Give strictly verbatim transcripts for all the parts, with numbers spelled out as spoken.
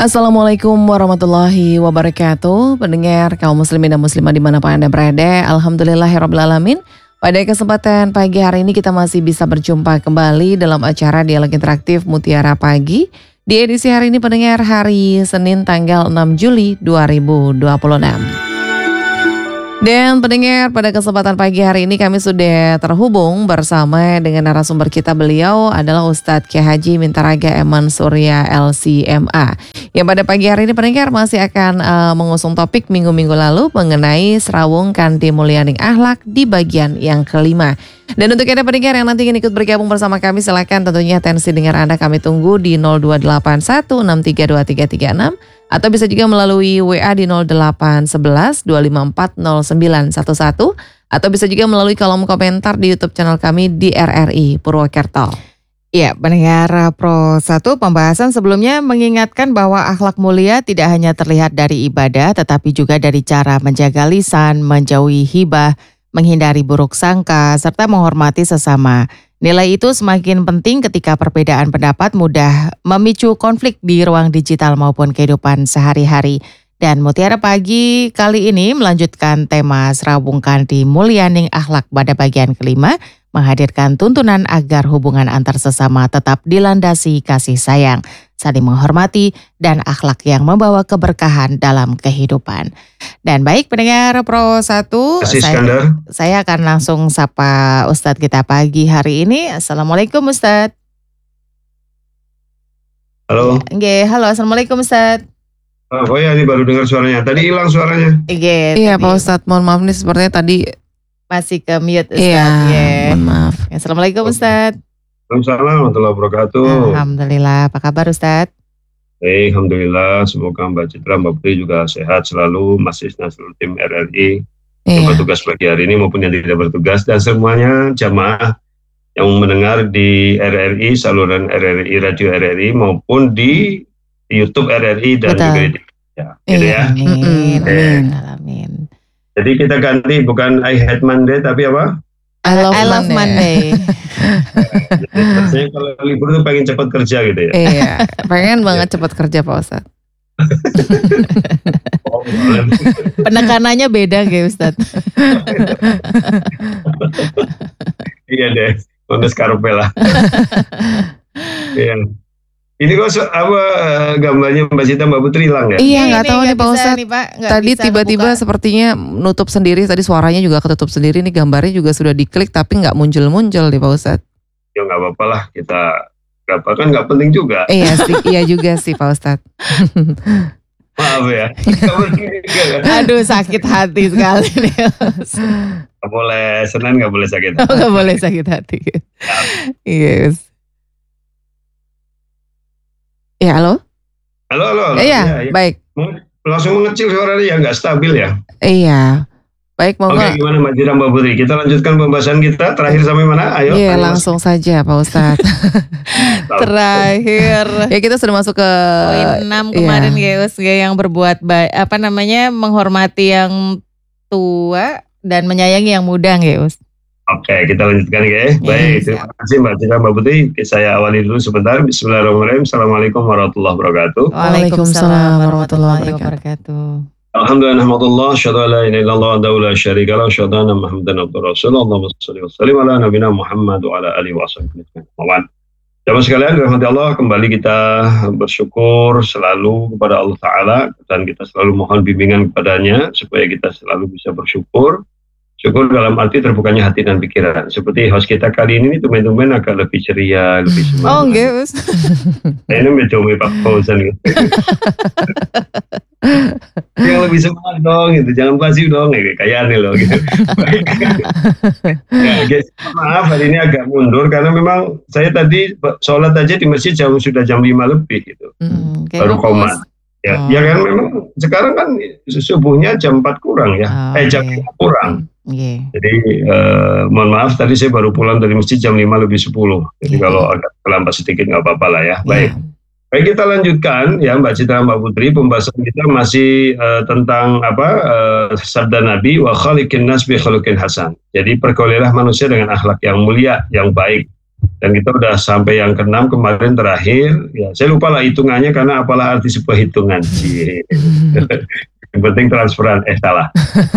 Assalamualaikum warahmatullahi wabarakatuh. Pendengar kaum muslimin dan muslimah dimanapun Anda berada, alhamdulillahirrabbilalamin. Pada kesempatan pagi hari ini kita masih bisa berjumpa kembali dalam acara Dialog Interaktif Mutiara Pagi. Di edisi hari ini pendengar, hari Senin tanggal enam Juli dua ribu dua puluh enam. Dan pendengar, pada kesempatan pagi hari ini kami sudah terhubung bersama dengan narasumber kita. Beliau adalah Ustadz Kiai Haji Mintaraga Eman Surya L C M A, yang pada pagi hari ini pendengar masih akan uh, mengusung topik minggu-minggu lalu mengenai Serawung Kanthi Mulyaning Akhlak di bagian yang kelima. Dan untuk Anda pendengar yang nanti ingin ikut bergabung bersama kami, silakan tentunya atensi dengar Anda kami tunggu di nol dua delapan satu enam tiga dua tiga tiga enam atau bisa juga melalui W A di nol delapan satu satu dua lima empat nol sembilan satu satu atau bisa juga melalui kolom komentar di YouTube channel kami di R R I Purwokerto. Ya, pendengar Pro satu, pembahasan sebelumnya mengingatkan bahwa akhlak mulia tidak hanya terlihat dari ibadah, tetapi juga dari cara menjaga lisan, menjauhi hibah, menghindari buruk sangka, serta menghormati sesama. Nilai itu semakin penting ketika perbedaan pendapat mudah memicu konflik di ruang digital maupun kehidupan sehari-hari. Dan Mutiara Pagi kali ini melanjutkan tema Serawung Kanthi Mulyaning Akhlak pada bagian kelima, menghadirkan tuntunan agar hubungan antar sesama tetap dilandasi kasih sayang, saling menghormati, dan akhlak yang membawa keberkahan dalam kehidupan. Dan baik pendengar Pro satu, saya, saya akan langsung sapa Ustadz kita pagi hari ini. Assalamualaikum Ustadz. Halo. Ya, halo, Assalamualaikum Ustadz. Oh ya, ini baru dengar suaranya. Tadi hilang suaranya. Iya, iya Pak Ustadz, mohon maaf nih sepertinya tadi masih ke mute Ustadz. Iya, ya. Mohon maaf. Assalamualaikum Ustadz. Waalaikumsalam warahmatullahi wabarakatuh. Alhamdulillah, apa kabar Ustadz? Baik, alhamdulillah. Semoga Mbak Citra, Mbak Putri juga sehat selalu. Mas Isna seluruh tim R R I yang Iya. bertugas pagi hari ini maupun yang tidak bertugas, dan semuanya jamaah yang mendengar di R R I, saluran R R I, radio R R I maupun di YouTube R R I dan Betul. juga di ya, gitu Iya. ya. Amin, Amin. amin. Jadi kita ganti bukan I Hate Monday tapi apa? I love, I love Monday. Saya kalau libur tuh pengen cepat kerja gitu ya. Iya, pengen banget cepat kerja Pak Ustadz. Oh, boleh. Penekanannya beda kayak Ustadz. Iya deh, bonus karpe lah. Iya. Ini kok so- apa eh, gambarnya Mbak Cita, Mbak Putri hilang ya? Iya, Ini nggak tahu nih nggak Pak bisa Ustadz. nih, Pak. Nggak Tadi bisa tiba-tiba ngebuka. sepertinya nutup sendiri, tadi suaranya juga ketutup sendiri, nih gambarnya juga sudah diklik tapi nggak muncul-muncul nih Pak Ustadz. Ya nggak apa-apa lah, kita nggak apa kan nggak penting juga. Iya sih, iya juga sih Pak Ustadz. Maaf ya. Nggak penting juga kan? Aduh, sakit hati sekali nih. Nggak boleh senang, nggak boleh sakit. Oh, nggak boleh sakit hati. Yes. Ya, halo? Halo, halo. halo. Iya, Ya, ya. baik. Langsung mengecil suaranya ya, nggak stabil ya. Iya. Baik, Oke, monggo. gimana Mbak Cita, Mbak Putri? Kita lanjutkan pembahasan kita. Terakhir sampai mana? Ayo. Iya, ayo, langsung saja Pak Ustadz. Terakhir. Ya, kita sudah masuk ke Poin enam kemarin iya. guys, yang berbuat baik, apa namanya, menghormati yang tua dan menyayangi yang muda guys. Oke, kita lanjutkan ya. Baik, siap. terima kasih Mbak Cita, Mbak Putri. Saya awali dulu sebentar. Bismillahirrahmanirrahim. Assalamualaikum warahmatullahi wabarakatuh. Waalaikumsalam warahmatullahi wabarakatuh. Alhamdulillah, alhamdulillah, syahadu an la ilaha illallah wahdahu la syarika lahu, syahadu anna Muhammadan abduhu rasulullah. Allahumma shalli wa sallim ala nabiyina Muhammad wa ala alihi wa sahbihi ajma'in. Jamaah sekalian, dirahmati Allah, kembali kita bersyukur selalu kepada Allah Ta'ala, dan kita selalu mohon bimbingan kepadanya supaya kita selalu bisa bersyukur. Syukur dalam arti terbukanya hati dan pikiran. Seperti host kita kali ini, tumben-tumben agak lebih ceria, lebih semangat. Oh guys. Nah, ini mencoba Pak Fauzan gitu. Yang lebih semangat dong gitu, jangan pasif dong, ya, kayak aneh loh gitu. Ya, guys, maaf hari ini agak mundur karena memang saya tadi sholat aja di masjid jam sudah jam lima lebih gitu, Hmm, kayak baru bagus. komat. Ya, Oh. ya kan memang sekarang kan subuhnya jam empat kurang ya, Oh, eh jam iya. lima kurang. Iya. Jadi eh, mohon maaf tadi saya baru pulang dari masjid jam lima lebih sepuluh. Jadi Iya. kalau agak terlambat sedikit nggak apa-apa lah ya. Baik. Iya. Baik, kita lanjutkan ya Mbak Citra, Mbak Putri. Pembahasan kita masih uh, tentang apa uh, sabda Nabi, wa khaliqin nas bi khuluqin hasan. Jadi pergaulilah manusia dengan akhlak yang mulia, yang baik. Dan kita udah sampai yang keenam kemarin terakhir. Ya, saya lupa lah hitungannya karena apalah arti sebuah hitungan sih. Yang penting transferan. Eh salah.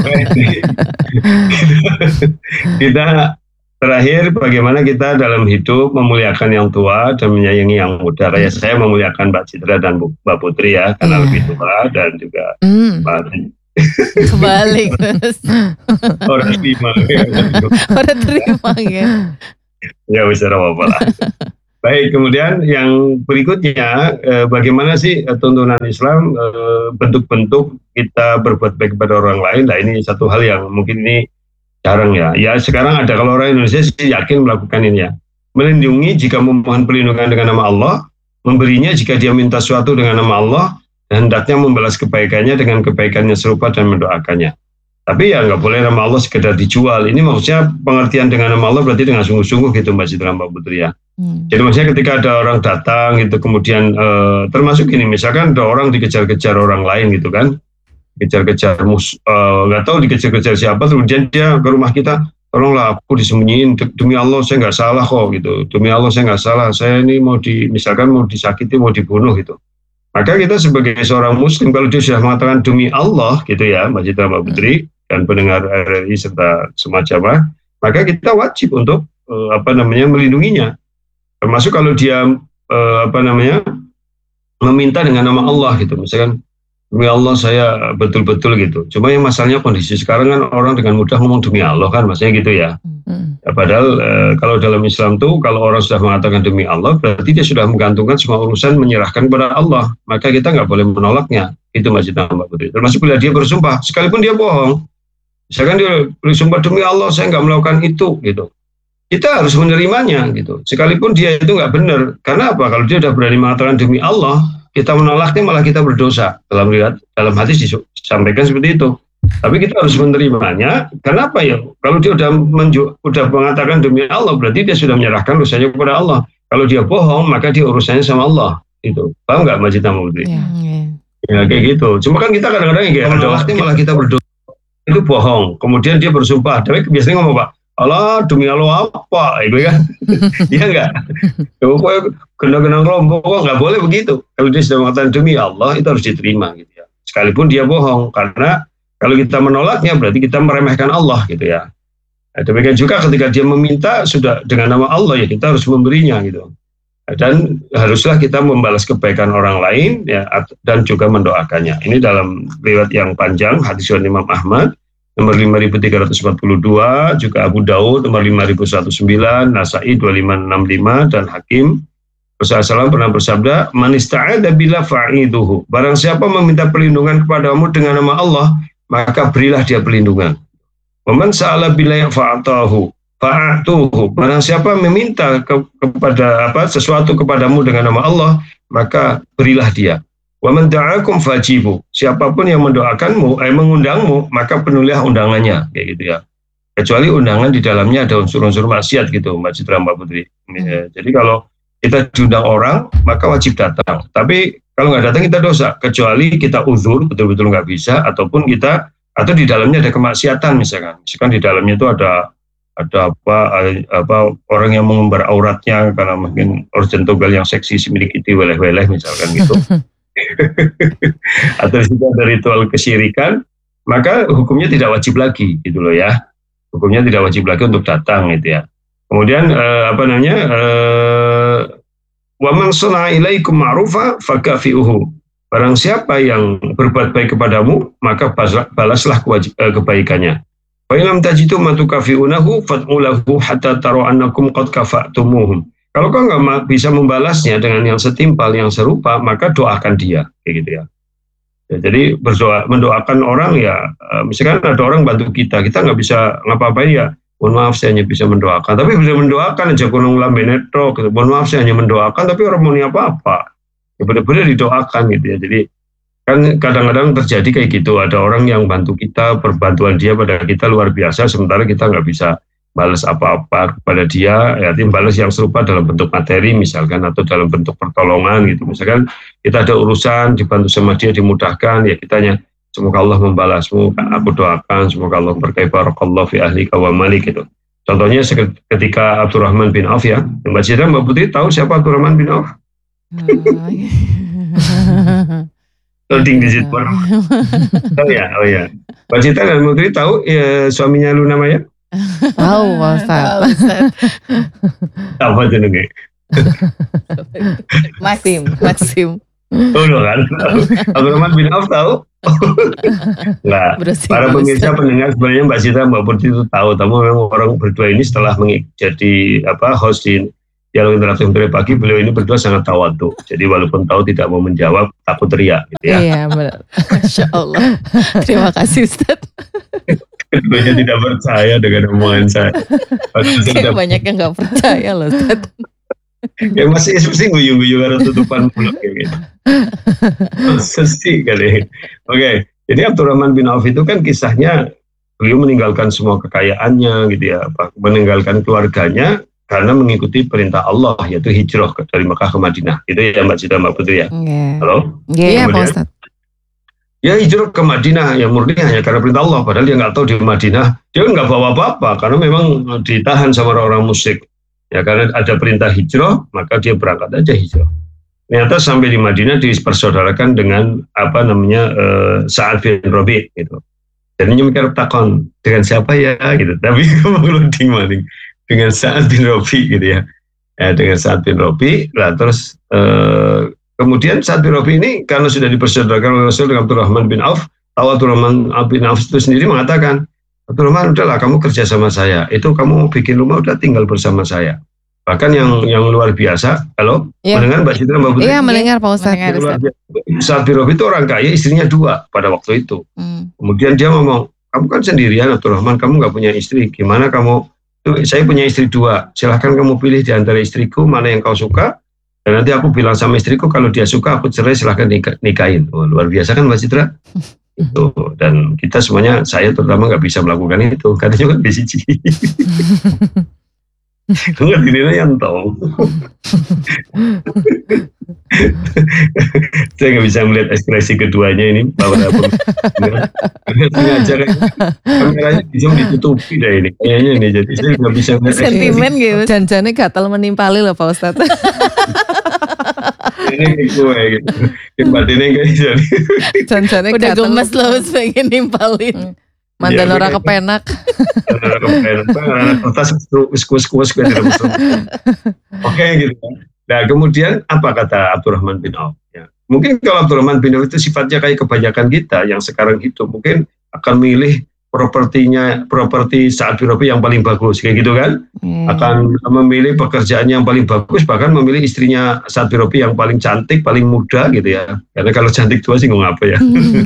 Kita terakhir bagaimana kita dalam hidup memuliakan yang tua dan menyayangi yang muda. Kayak saya memuliakan Mbak Citra dan Mbak Putri ya, karena yeah. lebih tua dan juga mm. Mbak kebalik. Orang terima. Orang terima ya. Ya bisa apa-apa lah. Baik, kemudian yang berikutnya eh, bagaimana sih eh, tuntunan Islam eh, bentuk-bentuk kita berbuat baik kepada orang lain. Nah ini satu hal yang mungkin ini jarang ya. Ya sekarang ada, kalau orang Indonesia sih yakin melakukan ini ya. Melindungi jika memohon perlindungan dengan nama Allah, memberinya jika dia minta sesuatu dengan nama Allah, dan hendaknya membalas kebaikannya dengan kebaikannya serupa dan mendoakannya. Tapi ya nggak boleh nama Allah sekedar dijual. Ini maksudnya pengertian dengan nama Allah berarti dengan sungguh-sungguh gitu Mbak Citra, Mbak Putri ya. Hmm. Jadi maksudnya ketika ada orang datang gitu, kemudian eh, termasuk ini misalkan ada orang dikejar-kejar orang lain gitu kan, kejar-kejar mus, nggak eh, tahu dikejar-kejar siapa, kemudian dia ke rumah kita, tolonglah aku disembunyiin, demi Allah saya nggak salah kok gitu, demi Allah saya nggak salah, saya ini mau di, misalkan mau disakiti, mau dibunuh gitu. Maka kita sebagai seorang muslim kalau dia sudah mengatakan demi Allah gitu ya Mbak Citra, Mbak Putri, hmm. dan pendengar R R I serta semacamnya, maka kita wajib untuk uh, apa namanya melindunginya. Termasuk kalau dia uh, apa namanya meminta dengan nama Allah gitu, misalkan demi Allah saya betul-betul gitu. Cuma yang masalahnya kondisi sekarang kan orang dengan mudah ngomong demi Allah kan, maksudnya gitu ya. Hmm. Ya padahal uh, kalau dalam Islam tuh kalau orang sudah mengatakan demi Allah berarti dia sudah menggantungkan semua urusan menyerahkan kepada Allah. Maka kita nggak boleh menolaknya. Itu Mbak Citra, Mbak Putri. Termasuk bila dia bersumpah, sekalipun dia bohong. Misalkan dia bersumpah demi Allah saya nggak melakukan itu gitu, kita harus menerimanya gitu, sekalipun dia itu nggak benar. Karena apa? Kalau dia sudah berani mengatakan demi Allah, kita menolaknya malah kita berdosa. Dalam riwayat, dalam hadis disampaikan seperti itu. Tapi kita harus menerimanya. Kenapa ya? Kalau dia sudah menju, sudah mengatakan demi Allah, berarti dia sudah menyerahkan urusannya kepada Allah. Kalau dia bohong, maka dia urusannya sama Allah. Itu paham nggak Mbak Citra, Mbak Putri? Ya, ya. Ya kayak gitu. Cuma kan kita kadang-kadang kayak ada waktu malah kita berdosa. Itu bohong, kemudian dia bersumpah, tapi biasanya ngomong Pak, Allah demi Allah apa, itu kan, iya nggak? Pokoknya kena-kena kelompok kok nggak boleh begitu. Kalau dia sudah mengatakan demi Allah itu harus diterima gitu ya. Sekalipun dia bohong, karena kalau kita menolaknya berarti kita meremehkan Allah gitu ya. Nah, demikian juga ketika dia meminta sudah dengan nama Allah ya kita harus memberinya gitu. Dan haruslah kita membalas kebaikan orang lain ya, dan juga mendoakannya. Ini dalam riwayat yang panjang hadis riwayat Imam Ahmad nomor lima ribu tiga ratus empat puluh dua, juga Abu Daud nomor lima ribu seratus sembilan, Nasai dua ribu lima ratus enam puluh lima, dan Hakim. Rasulullah shallallahu alaihi wasallam pernah bersabda, "Man ista'adza billah fa'iduhu." Barang siapa meminta perlindungan kepadamu dengan nama Allah, maka berilah dia perlindungan. Wa man sa'ala billah fa'atahu. Fa'atuhu, barang siapa meminta ke, kepada apa sesuatu kepadamu dengan nama Allah, maka berilah dia. Wa man da'akum fajibu, siapapun yang mendoakanmu, eh, mengundangmu, maka penuhilah undangannya, kayak gitu ya. Kecuali undangan di dalamnya ada unsur-unsur maksiat gitu, Mbak Citra, Mbak Putri. Ya, jadi kalau kita diundang orang, maka wajib datang. Tapi kalau nggak datang kita dosa, kecuali kita uzur, betul-betul nggak bisa, ataupun kita atau di dalamnya ada kemaksiatan misalkan. Misalkan di dalamnya itu ada ada apa apa orang yang mengumbar auratnya karena mungkin organ tunggal yang seksi memiliki weleh-weleh misalkan gitu. Atau juga ada ritual kesyirikan, maka hukumnya tidak wajib lagi gitu loh ya. Hukumnya tidak wajib lagi untuk datang gitu ya. Kemudian eh, apa namanya? Eh, wa man sana'a ilaikum ma'rufa fakafi'uhu. Barang siapa yang berbuat baik kepadamu, maka balaslah kewajib, eh, kebaikannya. Fa illam tajidu ma tukafi'unahu fad'ulahu hatta taru annakum qad kafa'tumuhum. Kalau kau nggak bisa membalasnya dengan yang setimpal, yang serupa, maka doakan dia, kayak gitu ya. Ya jadi berdoa, mendoakan orang ya, misalkan ada orang bantu kita, kita nggak bisa ngapa-ngapain ya, mohon maaf saya hanya bisa mendoakan. Tapi bisa mendoakan aja gunung lambenetro, gitu. Mohon maaf saya hanya mendoakan, tapi orang mau apa-apa. Ya benar-benar didoakan gitu ya. Jadi kan kadang-kadang terjadi kayak gitu, ada orang yang bantu kita, perbantuan dia pada kita luar biasa, sementara kita nggak bisa balas apa-apa kepada dia, ya tim balas yang serupa dalam bentuk materi misalkan, atau dalam bentuk pertolongan gitu. Misalkan kita ada urusan, dibantu sama dia, dimudahkan, ya kitanya, semoga Allah membalasmu, aku doakan, semoga Allah berkahi barakallahu fi ahlika wa malik gitu. Contohnya ketika Abdurrahman bin Auf ya, Mbak Citra, Mbak Putri tahu siapa Abdurrahman bin Auf? Loading di situ. Oh ya, oh ya. Mbak Citra dan Mbak Putri tahu ya, suaminya Luna Maya? Tahu Pak Ustadz. Apa itu nih? Maxim, Maxim. Oh loh kan, Abdurrahman bin Auf tahu? Nggak, para pemirsa pendengar sebenarnya Mbak Citra, Mbak Putri itu tahu, tapi memang orang berdua ini setelah jadi apa host di Dialog Interaktif Menteri Pagi, beliau ini berdua sangat tawadhu. Jadi walaupun tahu tidak mau menjawab, takut teriak gitu ya. Iya benar. Masya Allah. Terima kasih Ustaz. Keduanya tidak percaya dengan omongan saya. Kayak banyak yang nggak percaya loh Ustaz. Ya masih mesti guyu-guyu karena tutupan mulut kayak gitu. Sesi kali. Oke, jadi Abdurrahman bin Auf itu kan kisahnya beliau meninggalkan semua kekayaannya gitu ya, meninggalkan keluarganya karena mengikuti perintah Allah yaitu hijrah dari Mekah ke Madinah. Itu ya Mbak Citra, Mbak Putri ya. Yeah. Halo? Iya Pak Ustadz. Ya hijrah ke Madinah yang murni hanya karena perintah Allah. Padahal dia nggak tahu di Madinah dia nggak bawa apa-apa karena memang ditahan sama orang-orang musyrik. Ya karena ada perintah hijrah, maka dia berangkat aja hijrah. Ternyata sampai di Madinah dipersaudarakan dengan apa namanya uh, Sa'ad bin Rabi gitu. Jadi mikir takon dengan siapa ya gitu. Tapi kamu loading maling dengan Sa'ad bin Rabi gitu ya. Ya dengan Sa'ad bin Rabi. Lah terus uh, kemudian Sa'ad bin Rabi ini karena sudah dipersaudarakan oleh Rasul dengan Abdurrahman bin Auf, tahu Abdurrahman bin Auf itu sendiri mengatakan, Abdurrahman udahlah kamu kerja sama saya, itu kamu bikin rumah udah tinggal bersama saya. Bahkan yang yang luar biasa, kalau ya. Mendengar Mbak Citra, Mbak Putri? Iya mendengar Pak Ustadz. Saat Birobi itu orang kaya, istrinya dua pada waktu itu. Hmm. Kemudian dia ngomong, kamu kan sendirian Abdurrahman, kamu nggak punya istri, gimana kamu? Tuh, saya punya istri dua, silahkan kamu pilih di antara istriku mana yang kau suka. Dan nanti aku bilang sama istriku kalau dia suka aku cerai, silahkan nik- nikahin. Oh, luar biasa kan Mbak Citra? Itu dan kita semuanya, saya terutama nggak bisa melakukan itu karena juga di sini nggak dirinya yang tahu. Saya nggak bisa melihat ekspresi keduanya ini bahwa sengaja kameranya bisa ditutupi dah ini kayaknya ini, jadi saya nggak bisa melihat sentimen gitu. Janjane gatal menimpali loh Pak Ustadz. Ini gue gitu. Batinnya kayak jadi. Janjane udah gemes loh pengen nimpalin. Mantan ya, orang kepenak. Orang kepenak. Anak kertas kus-kus gue tidak betul. Oke gitu. Nah kemudian apa kata Abdurrahman bin Auf? Ya. Mungkin kalau Abdurrahman bin Auf itu sifatnya kayak kebanyakan kita yang sekarang itu mungkin akan milih propertinya, properti Sa'ad bin Rabi yang paling bagus, kayak gitu kan? Hmm. Akan memilih pekerjaan yang paling bagus, bahkan memilih istrinya Sa'ad bin Rabi yang paling cantik, paling muda gitu ya. Karena kalau cantik tua sih nggak apa ya.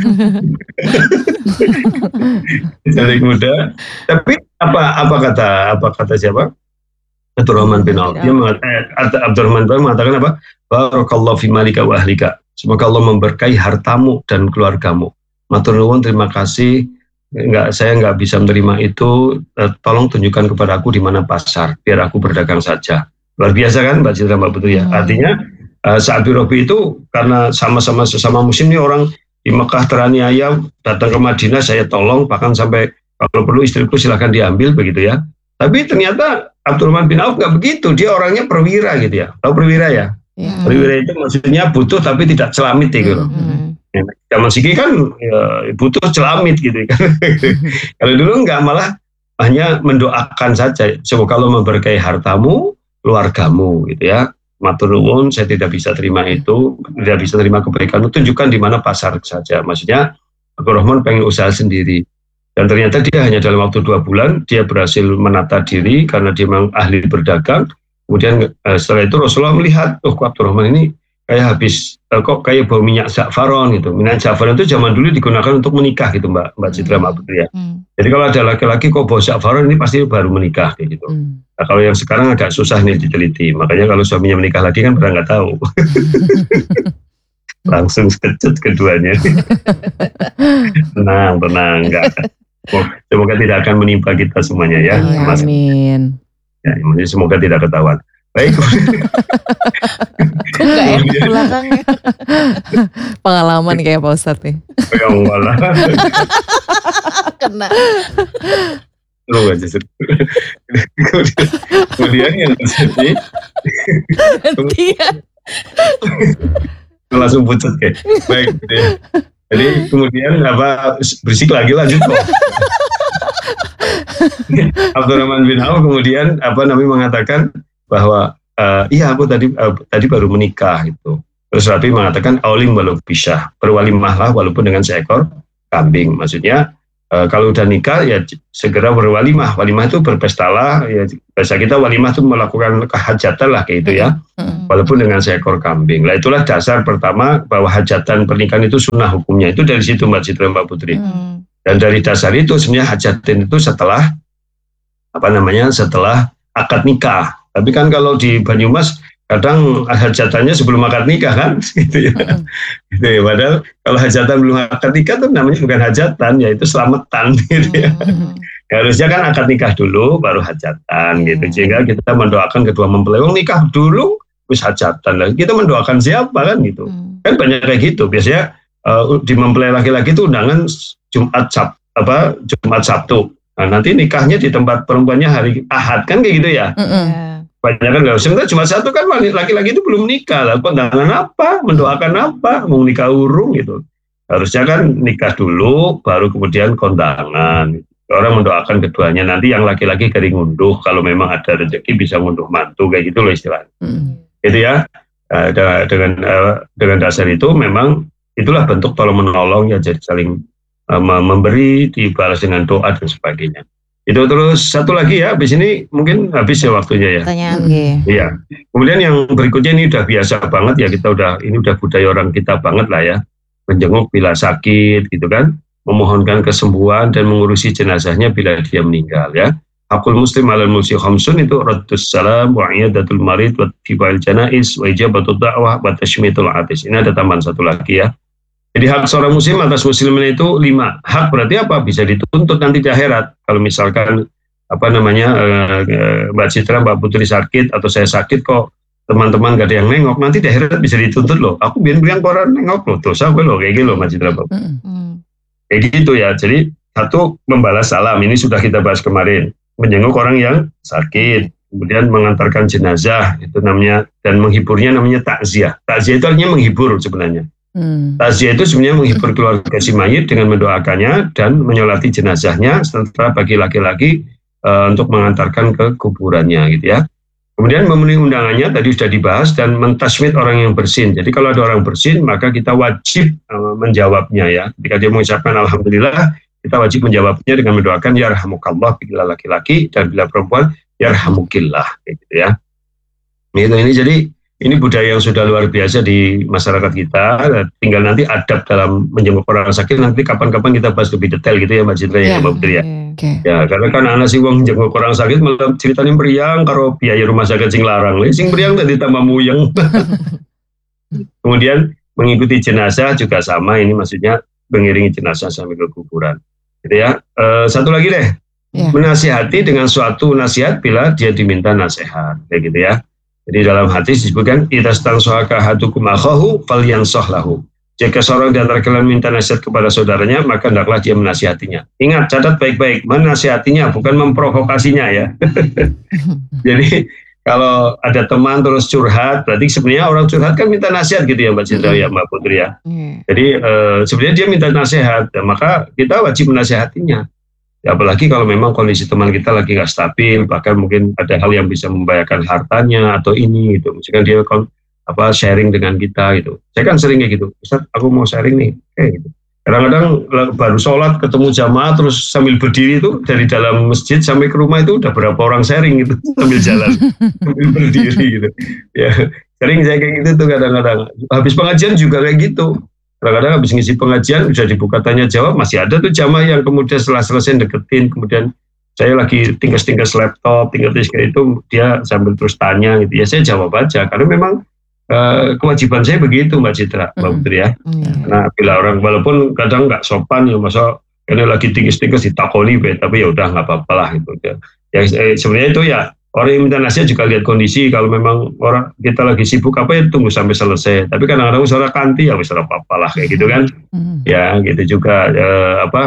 Cantik muda. Tapi apa apa kata apa kata siapa? Abdurrahman bin Auf. Dia mengatakan, Abdurrahman bin Auf mengatakan apa? Barakallahu fi malika wa ahlika. Semoga Allah memberkahi hartamu dan keluargamu. Matur nuwun, terima kasih. Enggak, saya nggak bisa menerima itu, eh, tolong tunjukkan kepada aku di mana pasar, biar aku berdagang saja. Luar biasa kan Mbak Citra, Mbak Putri ya. Hmm. Artinya eh, Sa'ad bin Rabi itu karena sama-sama sesama muslim nih, orang di Mekah teraniaya, datang ke Madinah saya tolong, bahkan sampai kalau perlu istriku silahkan diambil begitu ya. Tapi ternyata Abdurrahman bin Auf nggak begitu, dia orangnya perwira gitu ya. Tahu perwira ya? Hmm. Perwira itu maksudnya butuh tapi tidak celamit gitu loh. Hmm. Ya, zaman siki kan ya, butuh celamit gitu kan. Kalau dulu enggak, malah hanya mendoakan saja, semoga Allah memberkahi hartamu, keluargamu gitu ya. Matur nuwun, saya tidak bisa terima itu, tidak bisa terima kebaikanmu, tunjukkan di mana pasar saja. Maksudnya Abdurrahman pengen usaha sendiri. Dan ternyata dia hanya dalam waktu dua bulan dia berhasil menata diri karena dia memang ahli berdagang. Kemudian eh, setelah itu Rasulullah melihat, oh Abdurrahman ini kayak habis uh, kok kayak bau minyak zafaron gitu. Minyak zafaron itu zaman dulu digunakan untuk menikah gitu Mbak Mbak Citra, Mbak Putri ya. Hmm. Jadi kalau ada laki-laki kok bau zafaron ini pasti baru menikah kayak gitu. Hmm. Nah, kalau yang sekarang agak susah nih diteliti. Makanya kalau suaminya menikah lagi kan pernah nggak tahu. Langsung kecut keduanya. Tenang, tenang, enggak. Oh, semoga tidak akan menimpa kita semuanya ya. Ya, amin. Ya, semoga tidak ketahuan. Baik. Kok gak enak belakangnya? Pengalaman kayak Pak Ustadz nih. Yang malah. Kena. seru aja seru. kemudian, kemudian yang terjadi Gantian. langsung pucat kayak baik gitu ya. Jadi kemudian apa berisik lagi lanjut kok. Abdurrahman bin Auf kemudian apa namanya mengatakan bahwa uh, iya aku tadi uh, tadi baru menikah gitu. Terus Nabi mengatakan aulim walau bisa, berwalimahlah walaupun dengan seekor kambing. Maksudnya uh, kalau udah nikah ya segera berwalimah. Walimah itu berpestalah, ya biasa kita walimah itu melakukan kehajatan lah kayak gitu ya. Walaupun dengan seekor kambing. Lah itulah dasar pertama bahwa hajatan pernikahan itu sunnah hukumnya. Itu dari situ Mbak Citra Mbak Putri. Hmm. Dan dari dasar itu sebenarnya hajatan itu setelah apa namanya setelah akad nikah. Tapi kan kalau di Banyumas kadang hajatannya sebelum akad nikah kan, gitu ya. Hmm. Gitu ya. Padahal kalau hajatan belum akad nikah itu namanya bukan hajatan, yaitu selamatan gitu ya. Hmm. Ya, harusnya kan akad nikah dulu baru hajatan gitu. Sehingga kita mendoakan kedua mempelai, wong nikah dulu wis hajatan lah. Kita mendoakan siapa kan gitu. Hmm. Kan banyak kayak gitu. Biasanya uh, di mempelai laki-laki itu undangan Jumat Sab, apa Jumat Sabtu. Nah, nanti nikahnya di tempat perempuannya hari Ahad kan kayak gitu ya. Hmm. Banyak kan enggak. Sebenarnya Jumat Sabtu kan laki-laki itu belum nikah lah. Undangan apa? Mendoakan apa? Mau nikah urung gitu. Harusnya kan nikah dulu baru kemudian kondangan. Orang mendoakan keduanya, nanti yang laki-laki kering ngunduh, kalau memang ada rezeki bisa ngunduh mantu kayak gitu loh istilahnya. Hmm. Itu ya, uh, dengan uh, dengan dasar itu memang itulah bentuk tolong menolong ya, jadi saling uh, memberi dibalas dengan doa dan sebagainya. Itu terus satu lagi ya, habis ini mungkin habis ya waktunya ya. Iya. Kemudian yang berikutnya ini udah biasa banget ya, kita udah ini udah budaya orang kita banget lah ya, menjenguk bila sakit gitu kan, memohonkan kesembuhan dan mengurusi jenazahnya bila dia meninggal ya. Hakul muslim alal musyi khamsun itu raddus salam wa iyadatul marid wa tibail janais wa ijabatud da'wah wa tashmitul atis. Ini ada tambahan satu lagi ya. Jadi hak seorang muslim atas muslimin itu lima. Hak berarti apa? Bisa dituntut nanti di akhirat. Kalau misalkan apa namanya eh, Mbak Citra, Mbak Putri sakit atau saya sakit kok teman-teman gak ada yang nengok, nanti di akhirat bisa dituntut loh. Aku biar bilang koran nengok loh, dosa gue loh kayak gitu loh Mbak Citra. Mm-hmm. Kayak gitu ya. Jadi satu membalas salam, ini sudah kita bahas kemarin. Menjenguk orang yang sakit, kemudian mengantarkan jenazah, itu namanya, dan menghiburnya namanya takziah. Takziah itu artinya menghibur sebenarnya. Hmm. Takziah itu sebenarnya menghibur keluarga si mayit dengan mendoakannya dan menyolati jenazahnya, sementara bagi laki-laki uh, untuk mengantarkan ke kuburannya gitu ya. Kemudian memenuhi undangannya tadi sudah dibahas dan mentasmid orang yang bersin. Jadi kalau ada orang bersin maka kita wajib uh, menjawabnya ya. Ketika dia mengucapkan alhamdulillah, kita wajib menjawabnya dengan mendoakan yarhamukallah bila laki-laki dan bila perempuan yarhamukillah gitu ya. Gitu, ini jadi ini budaya yang sudah luar biasa di masyarakat kita. Tinggal nanti adab dalam menjenguk orang sakit nanti kapan-kapan kita bahas lebih detail gitu ya Mbak Citra ya, Mbak Putri ya. Okay. Ya karena kan anak sih wong jenguk orang sakit malah ceritanya meriang karo biaya rumah sakit sing larang. Sing meriang tadi tambah muyeng. Kemudian mengikuti jenazah juga sama, ini maksudnya mengiringi jenazah sampai ke kuburan. Gitu ya. E, satu lagi deh, yeah. Menasihati dengan suatu nasihat bila dia diminta nasihat, kayak gitu ya. Jadi dalam hadis disebutkan idzastansaha ahadukum akhahu falyansah lahu. Jika seorang di antara kalian minta nasihat kepada saudaranya, maka hendaklah dia menasihatinya. Ingat, catat baik-baik, menasihatinya bukan memprovokasinya ya. Jadi kalau ada teman terus curhat, berarti sebenarnya orang curhat kan minta nasihat gitu ya Mbak Citra ya, Mbak Putri ya. Jadi eh, sebenarnya dia minta nasihat, ya, maka kita wajib menasihatinya. Ya, apalagi kalau memang kondisi teman kita lagi nggak stabil, bahkan mungkin ada hal yang bisa membahayakan hartanya atau ini gitu. Misalkan dia apa sharing dengan kita gitu. Saya kan sering kayak gitu. Ustaz, aku mau sharing nih, kayak gitu. Kadang-kadang baru sholat ketemu jamaah terus sambil berdiri itu dari dalam masjid sampai ke rumah itu udah berapa orang sharing gitu sambil jalan sambil berdiri gitu. Ya sering saya kayak gitu tuh kadang-kadang. Habis pengajian juga kayak gitu. Kadang-kadang habis ngisi pengajian udah dibuka tanya jawab, masih ada tuh jamaah yang kemudian setelah selesai deketin, kemudian saya lagi tingkas-tingkas laptop, tingkas kayak itu dia sambil terus tanya gitu. Ya saya jawab aja karena memang Uh, kewajiban saya begitu Mbak Citra, Mbak Putri ya. Mm. Nah bila orang walaupun kadang nggak sopan ya, masa ini lagi tinggi-tinggi ditakoni, tapi ya udah nggak apa-apa lah gitu. Ya, ya eh, sebenarnya itu ya orang yang minta nasihat juga lihat kondisi. Kalau memang orang kita lagi sibuk apa ya tunggu sampai selesai. Tapi kadang-kadang suara kanti ya wis apa-apa lah kayak gitu kan. Mm. Ya gitu juga uh, apa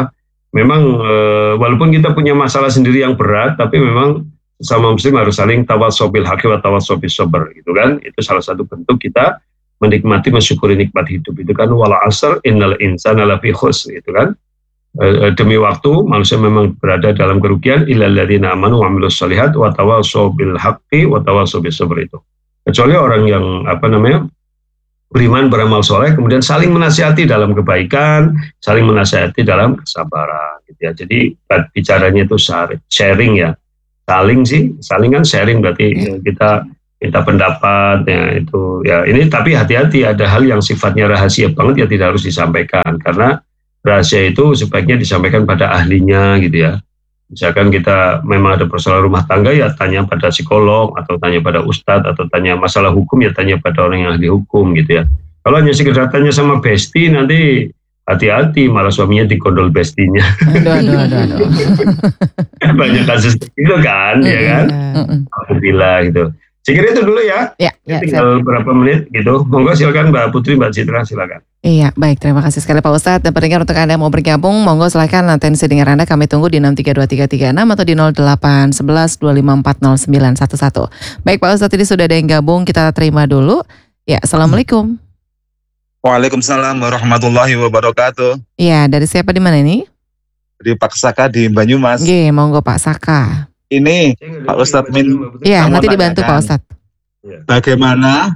memang uh, walaupun kita punya masalah sendiri yang berat, tapi memang sama muslim harus saling tawassobil haqqi wa tawassobil sabr gitu kan. Itu salah satu bentuk kita menikmati, mensyukuri nikmat hidup. Itu kan wal asr innal insana lafi khusr gitu kan. E, demi waktu manusia memang berada dalam kerugian illal ladzina amanu wa amilus sholihat wa tawassobil haqqi wa tawassobil sabr itu. Kecuali orang yang apa namanya? beriman, beramal soleh, kemudian saling menasihati dalam kebaikan, saling menasihati dalam kesabaran gitu ya. Jadi bicaranya itu sharing ya. Saling sih, saling kan sharing berarti ya, kita minta pendapat ya itu ya. Ini tapi hati-hati, ada hal yang sifatnya rahasia banget ya tidak harus disampaikan, karena rahasia itu sebaiknya disampaikan pada ahlinya gitu ya. Misalkan kita memang ada persoalan rumah tangga ya tanya pada psikolog atau tanya pada ustadz atau tanya masalah hukum ya tanya pada orang yang ahli hukum gitu ya. Kalau hanya sekedar tanya sama bestie nanti hati-hati malah suaminya dikondol bestinya. Aduh, aduh, aduh, aduh. Banyak kasus itu kan, ya kan? Alhamdulillah gitu. Saya kira itu dulu ya. Ya, ya tinggal saya... berapa menit gitu. Monggo silakan Mbak Putri, Mbak Citra silakan. Iya, baik. Terima kasih sekali Pak Ustadz. Dan pendengar untuk Anda yang mau bergabung, monggo silakan atensi dengar Anda. Kami tunggu di enam tiga dua tiga tiga enam atau di nol delapan satu satu dua lima empat nol sembilan satu satu. Baik Pak Ustadz, ini sudah ada yang gabung. Kita terima dulu. Ya, Assalamualaikum. Waalaikumsalam warahmatullahi wabarakatuh. Iya, dari siapa di mana ini? Dari Pak Saka di Banyumas. Oke, monggo Pak Saka. Ini Pak Ustadz Min. Iya, nanti dibantu Pak Ustadz. Bagaimana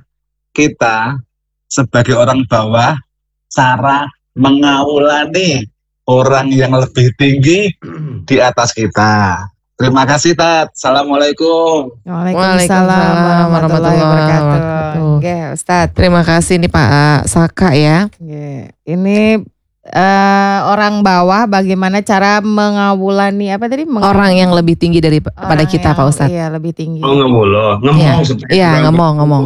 kita sebagai orang bawah cara mengawulani orang yang lebih tinggi di atas kita. Terima kasih Tat. Assalamualaikum. Waalaikumsalam warahmatullahi wabarakatuh. Oke, Ustadz. Terima kasih nih Pak Saka ya. Oke. Ini uh, orang bawah bagaimana cara mengawulani apa tadi? Meng- orang yang lebih tinggi daripada orang kita yang, Pak Ustadz. Iya, lebih tinggi. Oh, ngemulo, ngomong seperti Iya, ngomong, ngomong.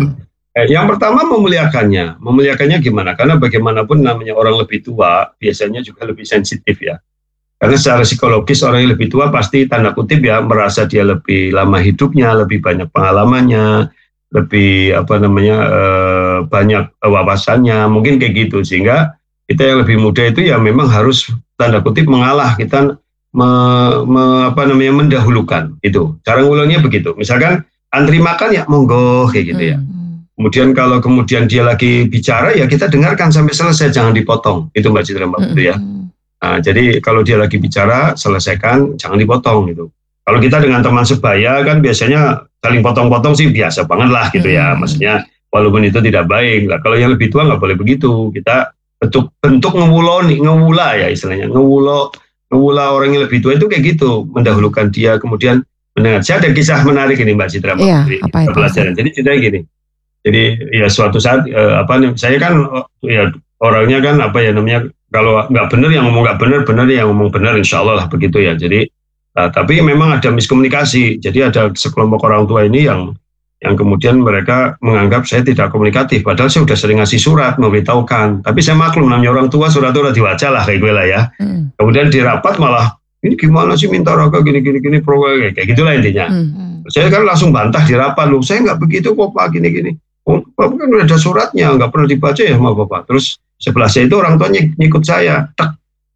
Eh, yang pertama memuliakannya. Memuliakannya gimana? Karena bagaimanapun namanya orang lebih tua biasanya juga lebih sensitif ya. Karena secara psikologis orang yang lebih tua pasti tanda kutip ya merasa dia lebih lama hidupnya, lebih banyak pengalamannya, lebih apa namanya eh, banyak wawasannya, mungkin kayak gitu. Sehingga kita yang lebih muda itu ya memang harus tanda kutip mengalah, kita me, me, apa namanya mendahulukan itu. Cara ngulangnya begitu. Misalkan antri makan ya monggo kayak gitu ya. Kemudian kalau kemudian dia lagi bicara ya kita dengarkan sampai selesai, jangan dipotong. Itu Mbak Citra Mbak Putri ya. Nah, jadi kalau dia lagi bicara, selesaikan, jangan dipotong gitu. Kalau kita dengan teman sebaya kan biasanya saling potong-potong sih biasa banget lah gitu ya. Maksudnya walaupun itu tidak baik. Nah, kalau yang lebih tua nggak boleh begitu. Kita bentuk bentuk ngewulo nih, ngewula ya istilahnya. Ngewulo, ngewula orang yang lebih tua itu kayak gitu. Mendahulukan dia, kemudian mendengar. Saya ada kisah menarik ini Mbak Citra Mbak iya, Putri. Apa itu? Pelajaran. Jadi ceritanya gini. Jadi ya suatu saat eh, apa nih? Saya kan ya orangnya kan apa ya namanya. Kalau nggak benar yang ngomong nggak benar, benar yang ngomong benar, insya Allah lah begitu ya. Jadi, uh, tapi memang ada miskomunikasi. Jadi ada sekelompok orang tua ini yang yang kemudian mereka menganggap saya tidak komunikatif. Padahal saya sudah sering ngasih surat, memberitahukan. Tapi saya maklum namanya orang tua, surat itu udah diwaca lah kayak gue lah ya. Hmm. Kemudian di rapat malah, ini gimana sih minta raka gini-gini-gini, pro kayak gitulah intinya. Hmm. Saya kan langsung bantah di rapat, loh saya nggak begitu kok Pak gini-gini. Oh, Bapak kan udah ada suratnya, nggak pernah dibaca ya sama Bapak. Terus sebelah saya itu orang tua nyikut saya, tek,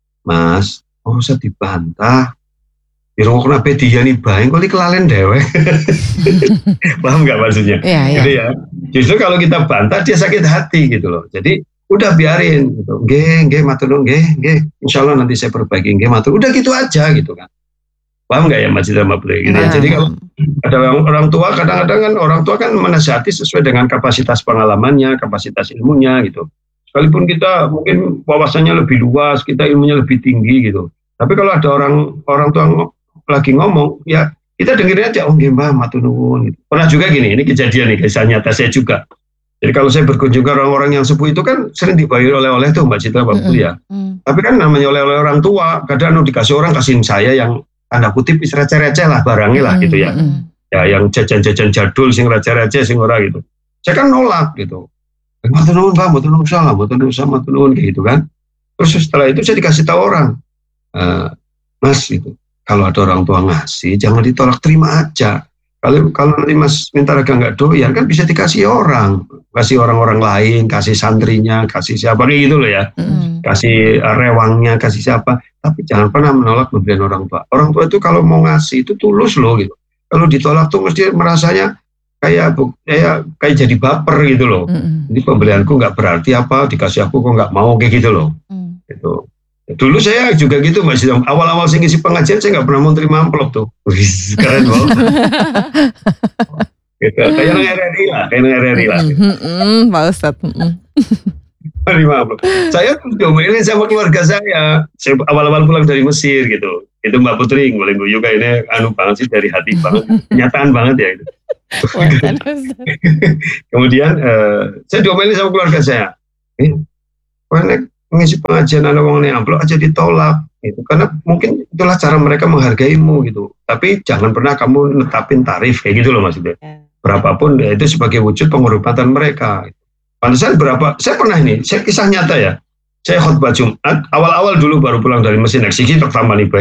Mas, oh usah dibantah, dirungokna dia nih baik, kok kelalen dewe, paham nggak maksudnya? Iya, iya. Gitu ya. Justru kalau kita bantah dia sakit hati gitu loh. Jadi udah biarin, gitu. Nggih, nggih, matur nuwun, nggih, nggih. Insya Allah nanti saya perbaiki, nggih, matur. Udah gitu aja gitu kan. Paham nggak ya Mbak Citra Mbak Putri? Gitu ya. Jadi kalau ada orang, orang tua, kadang-kadang kan orang tua kan menasihati sesuai dengan kapasitas pengalamannya, kapasitas ilmunya gitu. Sekalipun kita mungkin wawasannya lebih luas, kita ilmunya lebih tinggi gitu. Tapi kalau ada orang orang tua lagi ngomong, ya kita dengerin aja, oh nggih Mbak, matur nuwun gitu. Pernah juga gini, ini kejadian nih, kisah nyata saya juga. Jadi kalau saya berkunjung ke orang-orang yang sepuh itu kan sering dibayar oleh-oleh tuh Mbak Citra Mbak Putri ya. Mm-hmm. Tapi kan namanya oleh-oleh orang tua, kadang dikasih orang kasihin saya yang tanda kutip receh-receh lah barangnya lah gitu ya. Mm-hmm. Ya yang jajan-jajan jadul sing receh-receh sing ora gitu. Saya kan nolak gitu. Matur nuwun Pak, matur nuwun salah, matur nuwun sama matur nuwun gitu kan. Terus setelah itu saya dikasih tahu orang, e, Mas gitu. Kalau ada orang tua ngasih, jangan ditolak, terima aja. Kalau kalau nanti Mas minta harga nggak doyan kan bisa dikasih orang, kasih orang-orang lain, kasih santrinya, kasih siapa kayak gitu loh ya. Mm. kasih uh, rewangnya, kasih siapa, tapi jangan pernah menolak pemberian orang tua. Orang tua itu kalau mau ngasih itu tulus loh gitu. Kalau ditolak tuh mesti merasanya kayak kayak kayak jadi baper gitu loh. Mm-hmm. Ini pembelianku nggak berarti apa, dikasih aku kok nggak mau kayak gitu loh. Mm. Gitu. Dulu saya juga gitu Mbak Sita. Awal-awal saya ngisi pengajian saya nggak pernah mau terima amplop tuh. Wih, keren banget. Gitu. Kayak nang R R I lah, kayak nang R R I lah. Mm-hmm, Pak Ustadz. Mm-hmm. Saya diomelin sama keluarga saya. Saya awal-awal pulang dari Mesir gitu. Itu Mbak Putri boleh guyu kayaknya anu banget sih, dari hati banget, kenyataan banget ya itu. Kemudian uh, saya diomelin sama keluarga saya. Eh, kok ngisi pengajian ana wong ne amplop aja ditolak gitu. Karena mungkin itulah cara mereka menghargaimu gitu. Tapi jangan pernah kamu netapin tarif kayak gitu loh maksudnya. Berapapun ya, itu sebagai wujud penghormatan mereka. Pantesan berapa, saya pernah ini, saya kisah nyata ya. Saya khutbah Jumat, awal-awal dulu baru pulang dari masjid, naik siki pertama nih,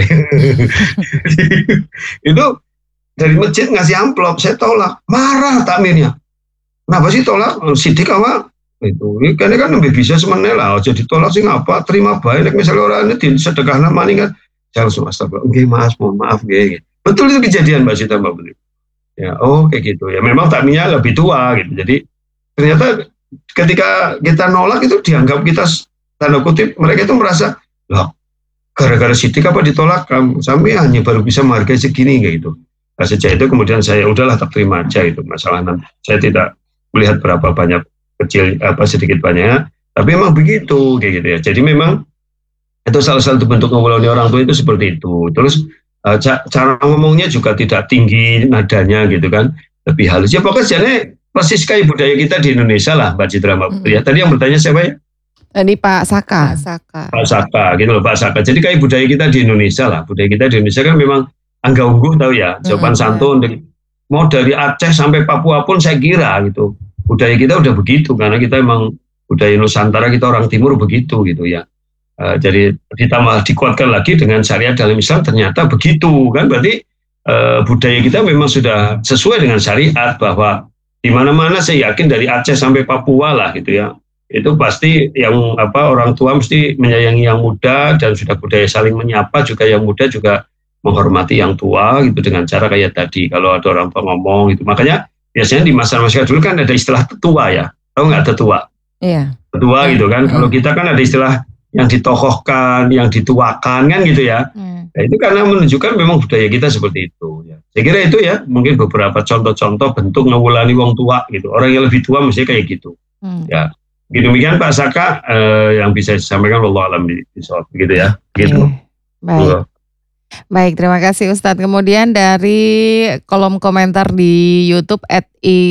itu dari masjid ngasih amplop, saya tolak, marah takmirnya. Kenapa sih tolak? Sidik apa? Itu, karena kan lebih bisa semenel lah, jadi tolak sih ngapa, terima baik, misalnya orang ini sedekah nama ini kan, saya langsung astagfirullah, oke mas, mohon maaf, gitu. Betul itu kejadian Mbak Sita, Mbak Putri. Ya, oh kayak gitu ya, memang takmirnya lebih tua gitu, jadi ternyata ketika kita nolak itu dianggap kita tanda kutip, mereka itu merasa loh gara-gara sidik apa ditolak, sampai hanya baru bisa menghargai segini kayak gitu. Nah, sejak itu kemudian saya udahlah tak terima aja itu masalah nanti. Saya tidak melihat berapa banyak kecil apa sedikit banyak, tapi memang begitu kayak gitu ya. Jadi memang itu salah satu bentuk ngeweloni orang tua itu seperti itu. Terus uh, cara ngomongnya juga tidak tinggi nadanya gitu kan, lebih halus. Ya pokoknya jadi persis kayak budaya kita di Indonesia lah Mbak Citra Mbak Putri. Ya, tadi yang bertanya siapa ya? Tadi Pak Saka. Pak Saka. Pak Saka, gitu loh Pak Saka. Jadi kayak budaya kita di Indonesia lah. Budaya kita di Indonesia kan memang angga ungguh tahu ya, sopan mm-hmm. santun. Mau dari Aceh sampai Papua pun saya kira gitu. Budaya kita udah begitu karena kita memang budaya Nusantara, kita orang Timur begitu gitu ya. Uh, jadi ditambah dikuatkan lagi dengan syariat dalam Islam ternyata begitu kan, berarti uh, budaya kita memang sudah sesuai dengan syariat bahwa di mana-mana saya yakin dari Aceh sampai Papua lah gitu ya. Itu pasti yang apa orang tua mesti menyayangi yang muda dan sudah budaya saling menyapa juga, yang muda juga menghormati yang tua gitu dengan cara kayak tadi kalau ada orang tua ngomong gitu. Makanya biasanya di masa-masa dulu kan ada istilah tetua ya. Tahu nggak tetua? Iya. Tetua gitu kan. Hmm. Kalau kita kan ada istilah yang ditokohkan, yang dituakan kan gitu ya. Hmm. Nah, itu karena menunjukkan memang budaya kita seperti itu ya. Saya kira itu ya mungkin beberapa contoh-contoh bentuk ngewulani wong tua gitu. Orang yang lebih tua mesti kayak gitu. Hmm. Ya. Demikian Pak Saka eh, yang bisa disampaikan, wallahu a'lam bishawab gitu ya. Gitu. Okay. Baik. Uh. Baik, terima kasih Ustadz. Kemudian dari kolom komentar di YouTube at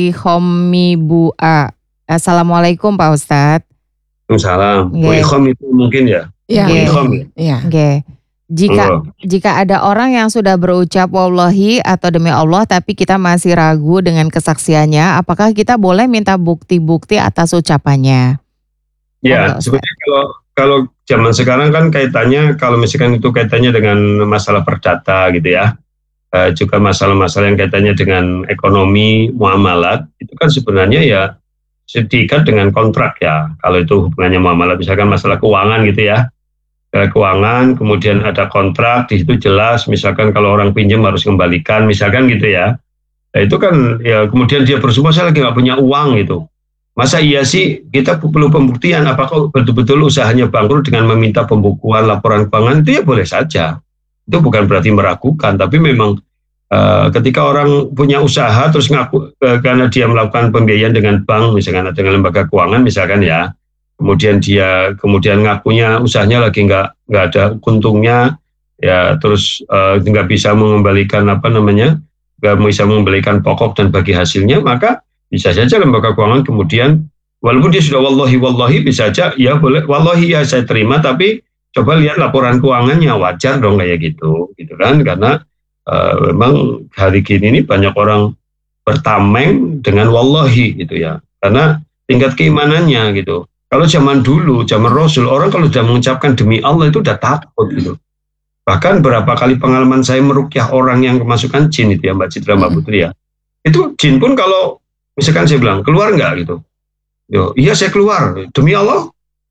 ihomibua. Assalamualaikum Pak Ustadz. Waalaikumsalam. Bu Ikhom itu mungkin ya. Iya. Bu Ikhom ya. Iya. Okay. Jika oh. jika ada orang yang sudah berucap wallahi atau demi Allah tapi kita masih ragu dengan kesaksiannya, apakah kita boleh minta bukti-bukti atas ucapannya? Ya, sebenarnya kalau kalau zaman sekarang kan kaitannya kalau misalkan itu kaitannya dengan masalah perdata gitu ya. Uh, juga masalah-masalah yang kaitannya dengan ekonomi, muamalat, itu kan sebenarnya ya diikat dengan kontrak ya. Kalau itu hubungannya muamalat, misalkan masalah keuangan gitu ya. Keuangan, kemudian ada kontrak, di situ jelas, misalkan kalau orang pinjam harus kembalikan, misalkan gitu ya. Nah, itu kan ya kemudian dia bersumpah saya lagi nggak punya uang gitu. Masa iya sih kita perlu pembuktian apakah betul-betul usahanya bangkrut dengan meminta pembukuan laporan keuangan, itu ya boleh saja. Itu bukan berarti meragukan, tapi memang uh, ketika orang punya usaha terus ngaku uh, karena dia melakukan pembiayaan dengan bank, misalkan dengan lembaga keuangan misalkan ya. Kemudian dia kemudian ngakunya usahanya lagi nggak nggak ada untungnya ya, terus uh, nggak bisa mengembalikan apa namanya nggak bisa mengembalikan pokok dan bagi hasilnya, maka bisa saja lembaga keuangan kemudian walaupun dia sudah wallahi wallahi bisa saja ya boleh wallahi ya saya terima, tapi coba lihat laporan keuangannya, wajar dong kayak gitu gitu kan, karena uh, memang hari gini ini banyak orang bertameng dengan wallahi gitu ya, karena tingkat keimanannya gitu. Kalau zaman dulu, zaman Rasul, orang kalau sudah mengucapkan demi Allah itu udah takut gitu. Bahkan berapa kali pengalaman saya merukyah orang yang kemasukan jin itu ya Mbak Citra, Mbak Putri ya. Itu jin pun kalau misalkan saya bilang, keluar nggak gitu. Yo, iya saya keluar, demi Allah.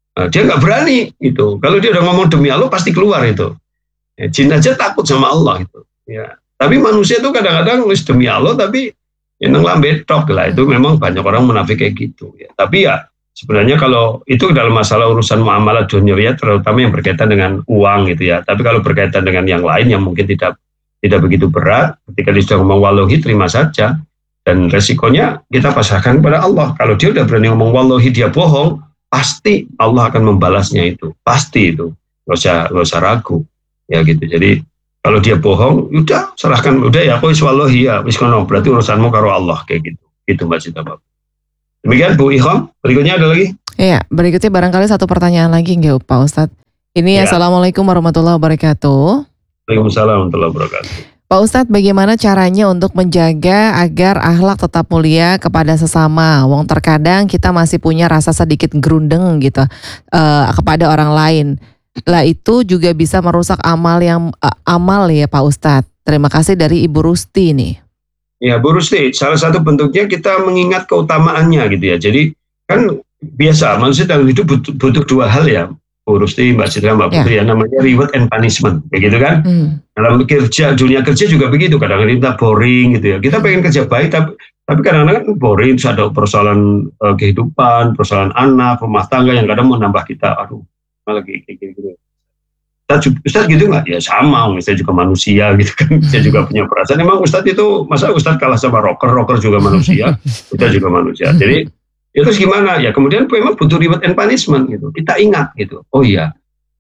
Nah, dia nggak berani itu. Kalau dia udah ngomong demi Allah pasti keluar itu. Ya, jin aja takut sama Allah itu. Ya. Tapi manusia tuh kadang-kadang nulis demi Allah tapi yang lambe tok lah, itu memang banyak orang munafik kayak gitu. Ya. Tapi ya sebenarnya kalau itu dalam masalah urusan muamalah dunia, terutama yang berkaitan dengan uang gitu ya. Tapi kalau berkaitan dengan yang lain yang mungkin tidak tidak begitu berat, ketika dia sudah ngomong wallahi terima saja, dan resikonya kita pasrahkan kepada Allah. Kalau dia udah berani ngomong wallahi dia bohong, pasti Allah akan membalasnya itu, pasti itu, nggak usah nggak usah ragu, ya gitu. Jadi kalau dia bohong, udah serahkan, udah ya, aku wallahi ya, wis kono, berarti urusanmu karo Allah kayak gitu, gitu Mbak Cita Bapak. Demikian Bu Ikham, berikutnya ada lagi? Iya, berikutnya barangkali satu pertanyaan lagi nggak Pak Ustadz? Ini ya. Assalamualaikum warahmatullahi wabarakatuh. Waalaikumsalam warahmatullahi wabarakatuh. Pak Ustadz, bagaimana caranya untuk menjaga agar akhlak tetap mulia kepada sesama? Wong terkadang kita masih punya rasa sedikit gerundeng gitu uh, kepada orang lain. Lah itu juga bisa merusak amal yang uh, amal ya Pak Ustadz. Terima kasih dari Ibu Rusti nih. Ya Bu Rusti, salah satu bentuknya kita mengingat keutamaannya gitu ya. Jadi kan biasa manusia dalam hidup butuh, butuh dua hal ya. Bu Rusti, Mbak Citra, Mbak Putri ya. ya namanya reward and punishment, begitu kan? Hmm. Dalam kerja, dunia kerja juga begitu. Kadang-kadang kita boring gitu ya. Kita pengen kerja baik, tapi tapi kadang-kadang kan boring. Terus ada persoalan uh, kehidupan, persoalan anak, rumah tangga yang kadang mau nambah kita. Aduh, lagi kayak gitu. Ustaz, Ustaz gitu nggak? Ya sama, saya juga manusia gitu kan. Saya juga punya perasaan. Emang Ustaz itu, masa Ustaz kalah sama rocker? Rocker juga manusia, kita juga manusia. Jadi ya terus gimana? Ya kemudian memang butuh reward and punishment gitu. Kita ingat gitu. Oh iya,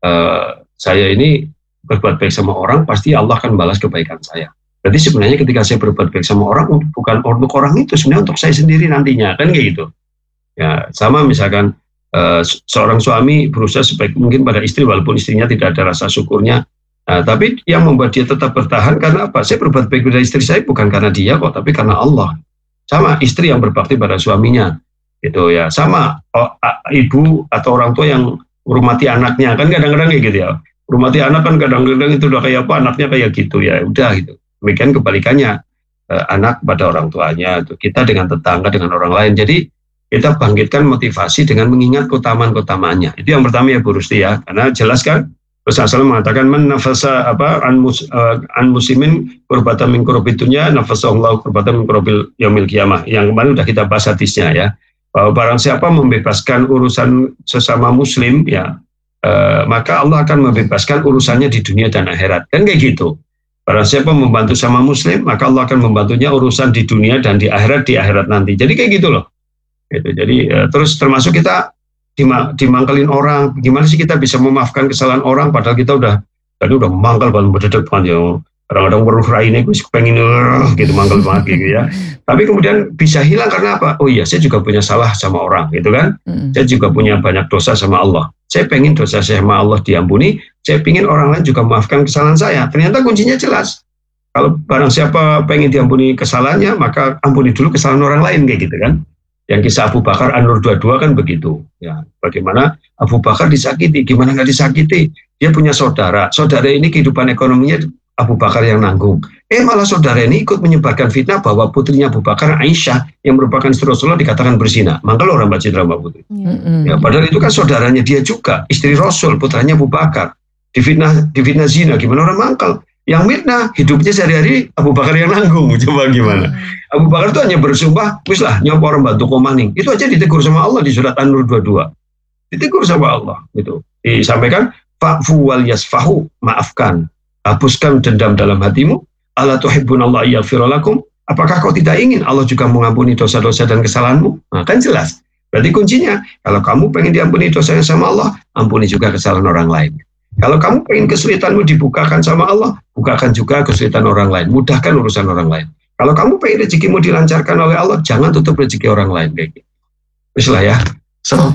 uh, saya ini berbuat baik sama orang, pasti Allah akan balas kebaikan saya. Berarti sebenarnya ketika saya berbuat baik sama orang, bukan untuk orang itu, sebenarnya untuk saya sendiri nantinya, kan kayak gitu. Ya sama misalkan uh, seorang suami berusaha sebaik mungkin pada istri, walaupun istrinya tidak ada rasa syukurnya. Nah, tapi yang membuat dia tetap bertahan karena apa? Saya berbuat baik pada istri saya bukan karena dia kok, tapi karena Allah. Sama istri yang berbakti pada suaminya. Gitu ya, sama oh, ibu atau orang tua yang menghormati anaknya, kan kadang-kadang kayak gitu ya, menghormati anak kan kadang-kadang itu udah kayak apa, anaknya kayak gitu ya, udah gitu. Demikian kebalikannya, eh, anak pada orang tuanya, itu kita dengan tetangga, dengan orang lain. Jadi kita bangkitkan motivasi dengan mengingat keutamaan-keutamaannya. Itu yang pertama ya Bu Rusti ya, karena jelas kan Rasulullah mengatakan man nafasa apa an, mus, uh, an muslimin kurbatan min kurbitunya nafasallahu kurbatan min kurbil yaumil qiyamah. Yang kemarin sudah kita bahas hadisnya ya. Bahwa barang siapa membebaskan urusan sesama muslim ya, eh, maka Allah akan membebaskan urusannya di dunia dan akhirat. Kan kayak gitu. Barang siapa membantu sama muslim, maka Allah akan membantunya urusan di dunia dan di akhirat, di akhirat nanti. Jadi kayak gitu loh. Gitu. Jadi eh, terus termasuk kita dima, dimangkelin orang. Gimana sih kita bisa memaafkan kesalahan orang padahal kita udah tadi udah mangkal banget berdepan ya. Kadang-kadang weruh raine gue pengen uh, gitu mangkal banget gitu ya. Tapi kemudian bisa hilang karena apa? Oh iya, saya juga punya salah sama orang gitu kan. Mm. Saya juga punya banyak dosa sama Allah. Saya pengen dosa saya sama Allah diampuni. Saya pengen orang lain juga maafkan kesalahan saya. Ternyata kuncinya jelas. Kalau barang siapa pengen diampuni kesalahannya, maka ampuni dulu kesalahan orang lain kayak gitu kan. Yang kisah Abu Bakar An-Nur dua puluh dua kan begitu. Ya, bagaimana Abu Bakar disakiti, gimana nggak disakiti? Dia punya saudara. Saudara ini kehidupan ekonominya Abu Bakar yang nanggung. Eh malah saudara ini ikut menyebarkan fitnah bahwa putrinya Abu Bakar, Aisyah, yang merupakan istri Rasulullah dikatakan berzina. Mangkal orang Mbak Citra, Mbak Putri. Mm-hmm. Ya, padahal itu kan saudaranya dia juga, istri Rasul, putranya Abu Bakar. Difitnah, difitnah zina, gimana orang mangkal? Yang mitnah, hidupnya sehari-hari Abu Bakar yang nanggung. Coba gimana? Mm-hmm. Abu Bakar itu hanya bersumpah, wis lah, nyoba orang bantu komaning. Itu aja ditegur sama Allah di surat An-Nur dua puluh dua. Ditegur sama Allah. Gitu. Disampaikan, fa'fu wal yasfahu, maafkan. Hapuskan dendam dalam hatimu. Ala tuhibbunallaha yaghfira lakum. Apakah kau tidak ingin Allah juga mengampuni dosa-dosa dan kesalahanmu? Nah, kan jelas. Berarti kuncinya, kalau kamu pengen diampuni dosanya sama Allah, ampuni juga kesalahan orang lain. Kalau kamu pengen kesulitanmu dibukakan sama Allah, bukakan juga kesulitan orang lain. Mudahkan urusan orang lain. Kalau kamu pengen rezekimu dilancarkan oleh Allah, jangan tutup rezeki orang lain kayak gitu. Bismillah ya. So.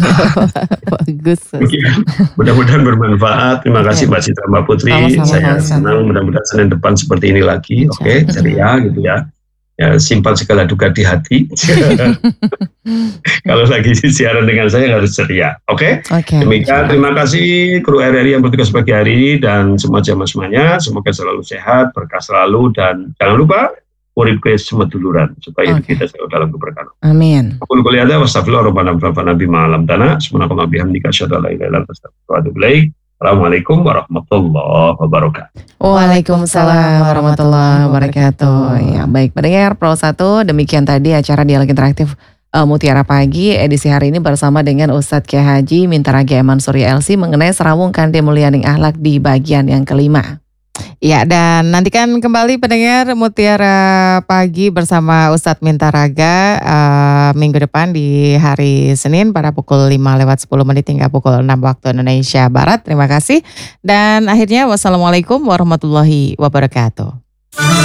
Bagus. Mudah-mudahan bermanfaat. Terima kasih Mbak Citra, Mbak Putri. Sama-sama, saya senang mudah-mudahan Senin depan seperti ini lagi. Oke, okay, ceria gitu ya. Ya, simpan segala duka di hati. Kalau lagi siaran dengan saya harus ceria. Oke. Okay? Okay. Demikian. Terima kasih kru R R I yang bertugas pagi hari ini dan semua jamaah semuanya. Semoga selalu sehat, berkah selalu dan jangan lupa urip ke semeduluran supaya hidup Oke. kita selalu dalam keberkahan. Amin. Aku qouli hadza wa astaghfirullah rabbana nabi ma'alam tanah. Subhanallah bihamdika asyhadu an la ilaha illa anta astaghfiruka wa atubu ilaik. Assalamualaikum warahmatullahi wabarakatuh. Waalaikumsalam warahmatullahi wabarakatuh. Ya, baik pendengar Pro satu, demikian tadi acara Dialog Interaktif uh, Mutiara Pagi edisi hari ini bersama dengan Ustadz Kiai Haji Mintaragi Eman Surya L C mengenai serawung Kande Mulyaning Akhlak di bagian yang kelima. Ya, dan nantikan kembali pendengar Mutiara Pagi bersama Ustadz Mintaraga uh, minggu depan di hari Senin pada pukul lima lewat sepuluh menit hingga pukul enam waktu Indonesia Barat. Terima kasih. Dan akhirnya wassalamualaikum warahmatullahi wabarakatuh.